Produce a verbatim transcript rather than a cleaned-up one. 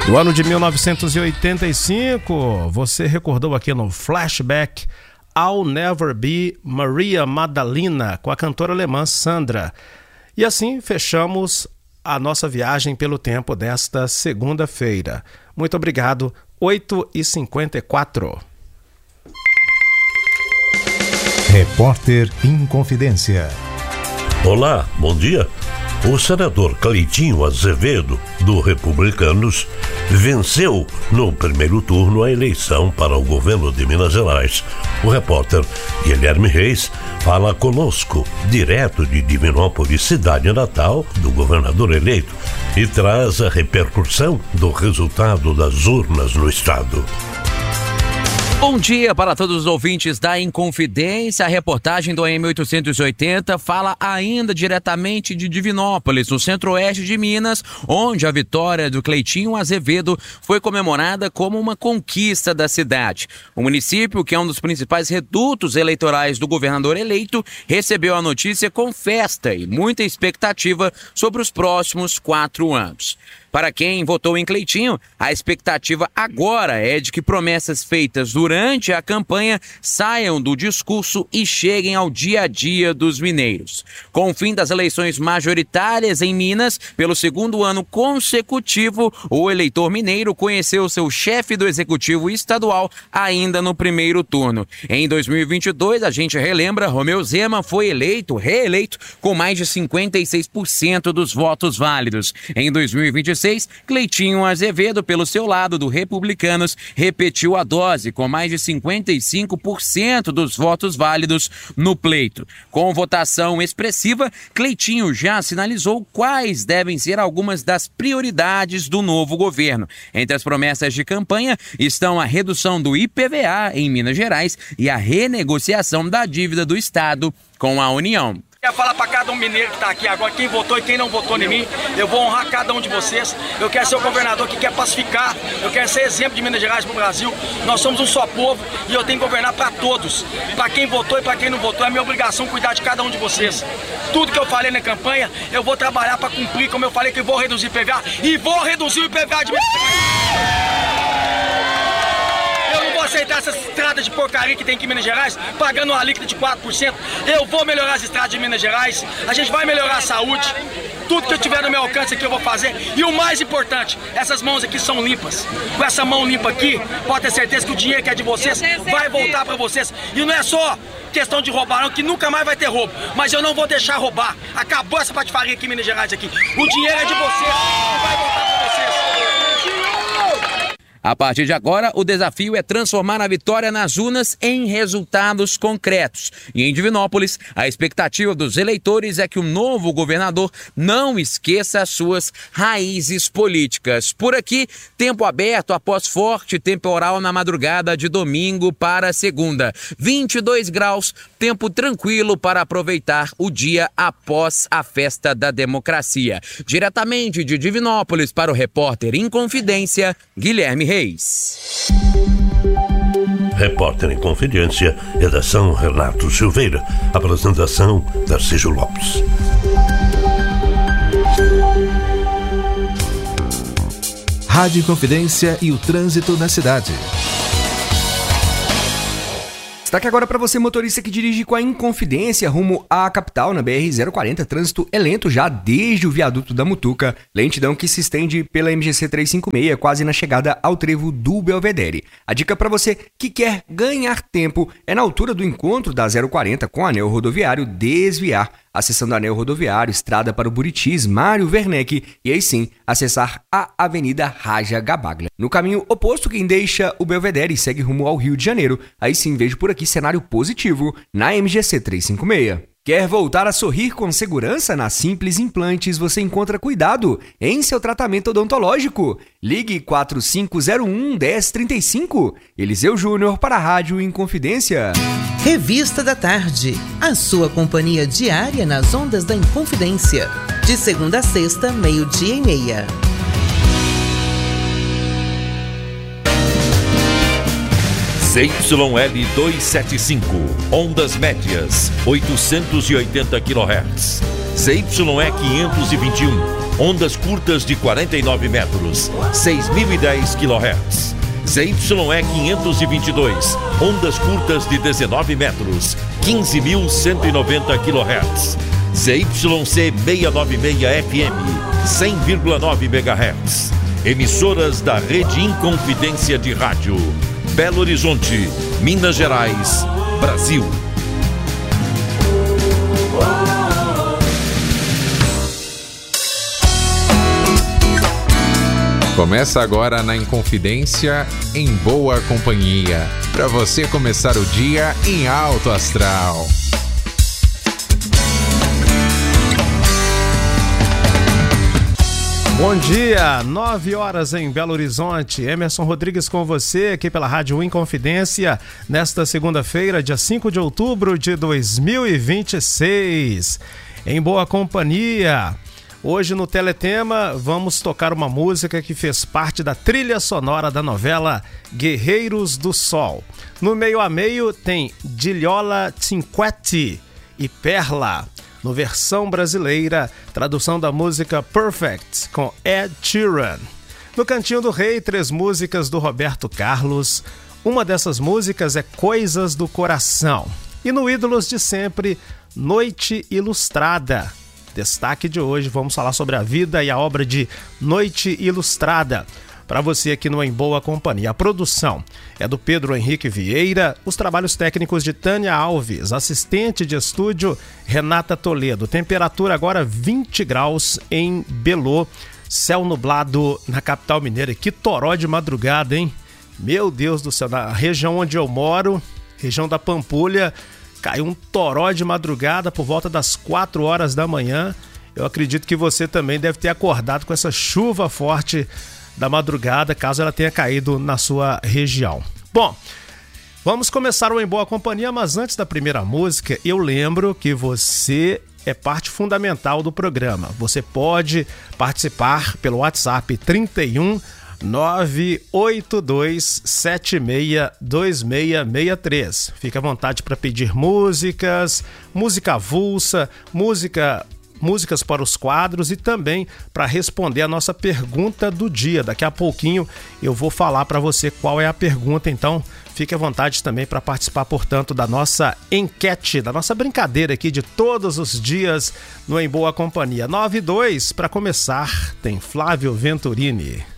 Do ano de mil novecentos e oitenta e cinco, você recordou aqui no Flashback I'll Never Be Maria Madalena, com a cantora alemã Sandra. E assim fechamos a nossa viagem pelo tempo desta segunda-feira. Muito obrigado, oito e cinquenta e quatro. Repórter Inconfidência. Olá, bom dia. O senador Cleitinho Azevedo, do Republicanos, venceu no primeiro turno a eleição para o governo de Minas Gerais. O repórter Guilherme Reis fala conosco, direto de Divinópolis, cidade natal do governador eleito, e traz a repercussão do resultado das urnas no estado. Bom dia para todos os ouvintes da Inconfidência. A reportagem do A M oitocentos e oitenta fala ainda diretamente de Divinópolis, no centro-oeste de Minas, onde a vitória do Cleitinho Azevedo foi comemorada como uma conquista da cidade. O município, que é um dos principais redutos eleitorais do governador eleito, recebeu a notícia com festa e muita expectativa sobre os próximos quatro anos. Para quem votou em Cleitinho, a expectativa agora é de que promessas feitas durante a campanha saiam do discurso e cheguem ao dia a dia dos mineiros. Com o fim das eleições majoritárias em Minas, pelo segundo ano consecutivo, o eleitor mineiro conheceu seu chefe do executivo estadual ainda no primeiro turno. Em dois mil e vinte e dois, a gente relembra, Romeu Zema foi eleito, reeleito, com mais de cinquenta e seis por cento dos votos válidos. Em dois mil e vinte e seis, Cleitinho Azevedo, pelo seu lado do Republicanos, repetiu a dose com mais de cinquenta e cinco por cento dos votos válidos no pleito. Com votação expressiva, Cleitinho já sinalizou quais devem ser algumas das prioridades do novo governo. Entre as promessas de campanha estão a redução do I P V A em Minas Gerais e a renegociação da dívida do Estado com a União. Quero falar para cada um mineiro que está aqui agora, quem votou e quem não votou em mim, eu vou honrar cada um de vocês. Eu quero ser o governador que quer pacificar, eu quero ser exemplo de Minas Gerais para o Brasil. Nós somos um só povo e eu tenho que governar para todos. Para quem votou e para quem não votou, é minha obrigação cuidar de cada um de vocês. Tudo que eu falei na campanha, eu vou trabalhar para cumprir, como eu falei que eu vou reduzir o I P V A e vou reduzir o I P V A de Minas Gerais. Eu não vou aceitar essas estradas de porcaria que tem aqui em Minas Gerais, pagando uma alíquota de quatro por cento. Eu vou melhorar as estradas de Minas Gerais, a gente vai melhorar a saúde, tudo que eu tiver no meu alcance aqui eu vou fazer. E o mais importante, essas mãos aqui são limpas. Com essa mão limpa aqui, pode ter certeza que o dinheiro que é de vocês vai voltar para vocês. E não é só questão de roubar, não, que nunca mais vai ter roubo. Mas eu não vou deixar roubar. Acabou essa patifaria aqui em Minas Gerais aqui. O dinheiro é de vocês e vai voltar para vocês. A partir de agora, o desafio é transformar a vitória nas urnas em resultados concretos. E em Divinópolis, a expectativa dos eleitores é que o novo governador não esqueça as suas raízes políticas. Por aqui, tempo aberto após forte temporal na madrugada de domingo para segunda. vinte e dois graus, tempo tranquilo para aproveitar o dia após a festa da democracia. Diretamente de Divinópolis para o repórter Inconfidência, Guilherme Reis. Repórter em Confidência, redação Renato Silveira, apresentação Tarcísio Lopes. Rádio Confidência e o trânsito na cidade. Destaque agora para você, motorista que dirige com a Inconfidência rumo à capital na B R zero quarenta. Trânsito é lento já desde o viaduto da Mutuca. Lentidão que se estende pela M G C trezentos e cinquenta e seis, quase na chegada ao trevo do Belvedere. A dica para você que quer ganhar tempo é na altura do encontro da zero quarenta com o anel rodoviário desviar, acessando o anel rodoviário, estrada para o Buritis, Mário Werneck, e aí sim acessar a Avenida Raja Gabaglia. No caminho oposto, quem deixa o Belvedere e segue rumo ao Rio de Janeiro, aí sim vejo por aqui cenário positivo na M G C trezentos e cinquenta e seis. Quer voltar a sorrir com segurança? Na Simples Implantes você encontra cuidado em seu tratamento odontológico. Ligue quatro cinco zero um, um zero três cinco. Eliseu Júnior para a Rádio Inconfidência. Revista da Tarde, a sua companhia diária nas ondas da Inconfidência. De segunda a sexta, meio-dia e meia. Z Y L duzentos e setenta e cinco, ondas médias, oitocentos e oitenta quilohertz. Z Y E quinhentos e vinte e um, ondas curtas de quarenta e nove metros, seis mil e dez quilohertz. Z Y E quinhentos e vinte e dois, ondas curtas de dezenove metros, quinze mil cento e noventa quilohertz. Z Y C seiscentos e noventa e seis F M, cem vírgula nove megahertz. Emissoras da Rede Inconfidência de Rádio. Belo Horizonte, Minas Gerais, Brasil. Começa agora na Inconfidência, em boa companhia, para você começar o dia em alto astral. Bom dia, nove horas em Belo Horizonte. Emerson Rodrigues com você aqui pela Rádio Inconfidência, nesta segunda-feira, dia cinco de outubro de dois mil e vinte e seis. Em boa companhia. Hoje no Teletema vamos tocar uma música que fez parte da trilha sonora da novela Guerreiros do Sol. No meio a meio tem Diliola Cinquetti e Perla. No versão brasileira, tradução da música Perfect com Ed Sheeran. No Cantinho do Rei, três músicas do Roberto Carlos. Uma dessas músicas é Coisas do Coração. E no Ídolos de Sempre, Noite Ilustrada. Destaque de hoje, vamos falar sobre a vida e a obra de Noite Ilustrada. Para você aqui no Em Boa Companhia. A produção é do Pedro Henrique Vieira, os trabalhos técnicos de Tânia Alves, assistente de estúdio Renata Toledo. Temperatura agora vinte graus em Belô, céu nublado na capital mineira. Que toró de madrugada, hein? Meu Deus do céu, na região onde eu moro, região da Pampulha, caiu um toró de madrugada por volta das quatro horas da manhã. Eu acredito que você também deve ter acordado com essa chuva forte da madrugada, caso ela tenha caído na sua região. Bom, vamos começar o Em Boa Companhia, mas antes da primeira música, eu lembro que você é parte fundamental do programa. Você pode participar pelo WhatsApp trinta e um, nove oito dois, sete seis dois seis seis três. Fique à vontade para pedir músicas, música avulsa, música... músicas para os quadros e também para responder a nossa pergunta do dia. Daqui a pouquinho eu vou falar para você qual é a pergunta, então fique à vontade também para participar, portanto, da nossa enquete, da nossa brincadeira aqui de todos os dias no Em Boa Companhia. nove dois, para começar, tem Flávio Venturini.